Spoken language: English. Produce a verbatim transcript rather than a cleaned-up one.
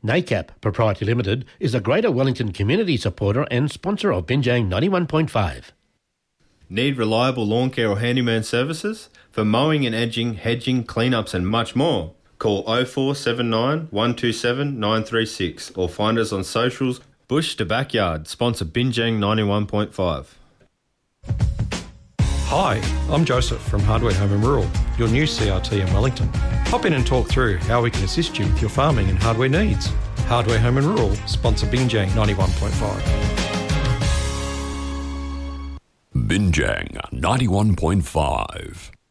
NACAP Proprietary Limited is a Greater Wellington community supporter and sponsor of Binjang ninety-one point five. Need reliable lawn care or handyman services? For mowing and edging, hedging, cleanups and much more. Call oh four seven nine, one two seven, nine three six or find us on socials. Bush to Backyard, sponsor Binjang ninety-one point five. Hi, I'm Joseph from Hardware Home and Rural, your new C R T in Wellington. Pop in and talk through how we can assist you with your farming and hardware needs. Hardware Home and Rural, sponsor Binjang ninety-one point five. Binjang ninety-one point five.